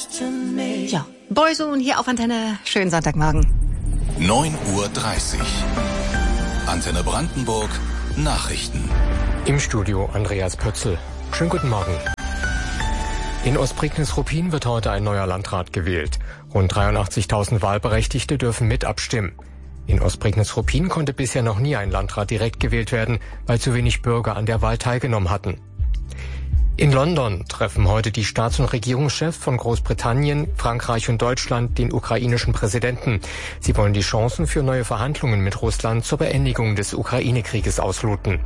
Ja, Boyzone hier auf Antenne. Schönen Sonntagmorgen. 9:30 Uhr. Antenne Brandenburg. Nachrichten. Im Studio Andreas Pötzl. Schönen guten Morgen. In Ostprignitz-Ruppin wird heute ein neuer Landrat gewählt. Rund 83.000 Wahlberechtigte dürfen mit abstimmen. In Ostprignitz-Ruppin konnte bisher noch nie ein Landrat direkt gewählt werden, weil zu wenig Bürger an der Wahl teilgenommen hatten. In London treffen heute die Staats- und Regierungschefs von Großbritannien, Frankreich und Deutschland den ukrainischen Präsidenten. Sie wollen die Chancen für neue Verhandlungen mit Russland zur Beendigung des Ukraine-Krieges ausloten.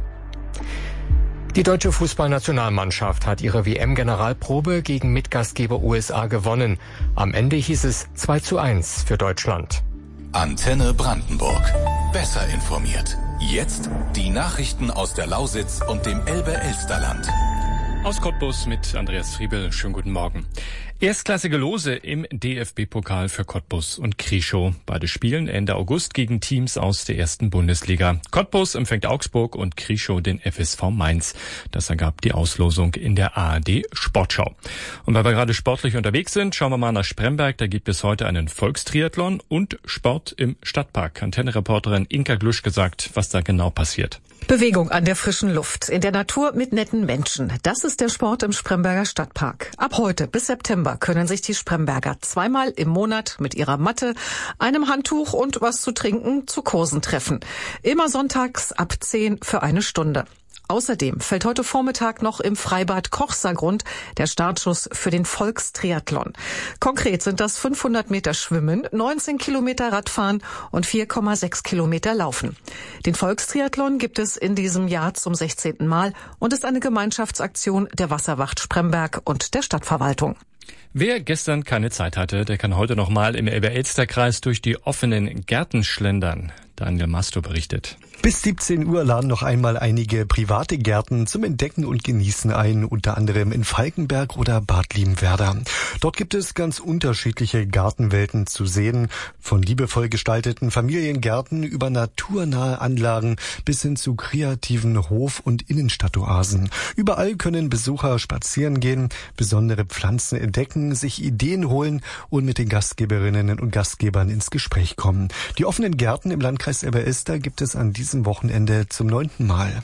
Die deutsche Fußballnationalmannschaft hat ihre WM-Generalprobe gegen Mitgastgeber USA gewonnen. Am Ende hieß es 2:1 für Deutschland. Antenne Brandenburg. Besser informiert. Jetzt die Nachrichten aus der Lausitz und dem Elbe-Elsterland. Aus Cottbus mit Andreas Friebel. Schönen guten Morgen. Erstklassige Lose im DFB-Pokal für Cottbus und Krieschow. Beide spielen Ende August gegen Teams aus der ersten Bundesliga. Cottbus empfängt Augsburg und Krieschow den FSV Mainz. Das ergab die Auslosung in der ARD Sportschau. Und weil wir gerade sportlich unterwegs sind, schauen wir mal nach Spremberg. Da gibt es heute einen Volkstriathlon und Sport im Stadtpark. Antenne-Reporterin Inka Glusch sagt, was da genau passiert. Bewegung an der frischen Luft, in der Natur mit netten Menschen. Das ist der Sport im Spremberger Stadtpark. Ab heute bis September können sich die Spremberger zweimal im Monat mit ihrer Matte, einem Handtuch und was zu trinken zu Kursen treffen. Immer sonntags ab 10 für eine Stunde. Außerdem fällt heute Vormittag noch im Freibad Kochsergrund der Startschuss für den Volkstriathlon. Konkret sind das 500 Meter Schwimmen, 19 Kilometer Radfahren und 4,6 Kilometer Laufen. Den Volkstriathlon gibt es in diesem Jahr zum 16. Mal und ist eine Gemeinschaftsaktion der Wasserwacht Spremberg und der Stadtverwaltung. Wer gestern keine Zeit hatte, der kann heute noch mal im Elbe-Elster-Kreis durch die offenen Gärten schlendern. Daniel Masto berichtet. Bis 17 Uhr laden noch einmal einige private Gärten zum Entdecken und Genießen ein, unter anderem in Falkenberg oder Bad Liebenwerda. Dort gibt es ganz unterschiedliche Gartenwelten zu sehen, von liebevoll gestalteten Familiengärten über naturnahe Anlagen bis hin zu kreativen Hof- und Innenstadtoasen. Überall können Besucher spazieren gehen, besondere Pflanzen entdecken, sich Ideen holen und mit den Gastgeberinnen und Gastgebern ins Gespräch kommen. Die offenen Gärten im Landkreis Elbe-Elster gibt es an diesem Wochenende zum 9. Mal.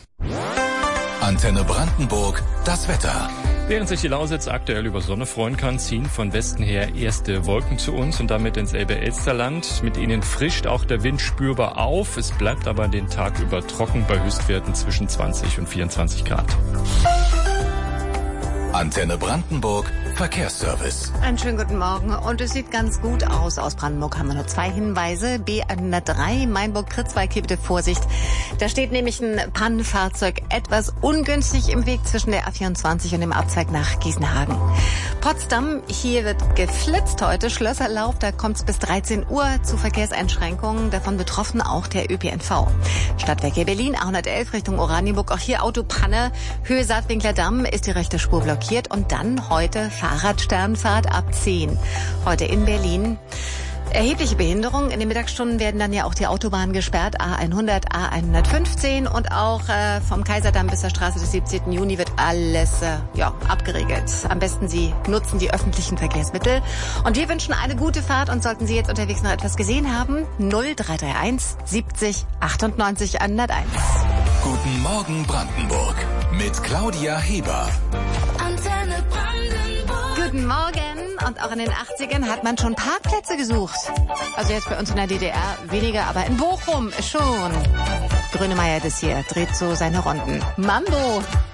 Antenne Brandenburg, das Wetter. Während sich die Lausitz aktuell über Sonne freuen kann, ziehen von Westen her erste Wolken zu uns und damit ins Elbe-Elsterland. Mit ihnen frischt auch der Wind spürbar auf. Es bleibt aber den Tag über trocken bei Höchstwerten zwischen 20 und 24 Grad. Antenne Brandenburg, Verkehrsservice. Einen schönen guten Morgen. Und es sieht ganz gut aus. Aus Brandenburg haben wir nur 2 Hinweise. B103, Mainburg-Kritzweig, hier bitte Vorsicht. Da steht nämlich ein Pannenfahrzeug etwas ungünstig im Weg zwischen der A24 und dem Abzweig nach Gießenhagen. Potsdam, hier wird geflitzt heute. Schlösserlauf, da kommt es bis 13 Uhr zu Verkehrseinschränkungen. Davon betroffen auch der ÖPNV. Stadtwerke Berlin, A111 Richtung Oranienburg. Auch hier Autopanne. Höhe Saatwinkler Damm ist die rechte Spur blockiert. Und dann heute Fahrradsternfahrt ab 10. Heute in Berlin. Erhebliche Behinderung. In den Mittagsstunden werden dann ja auch die Autobahnen gesperrt. A100, A115 und auch vom Kaiserdamm bis zur Straße des 17. Juni wird alles abgeregelt. Am besten Sie nutzen die öffentlichen Verkehrsmittel. Und wir wünschen eine gute Fahrt und sollten Sie jetzt unterwegs noch etwas gesehen haben, 0331 70 98 101. Guten Morgen Brandenburg mit Claudia Heber. Antenne Brandenburg. Guten Morgen. Und auch in den 80ern hat man schon Parkplätze gesucht. Also jetzt bei uns in der DDR weniger, aber in Bochum schon. Grönemeyer das hier dreht so seine Runden. Mambo.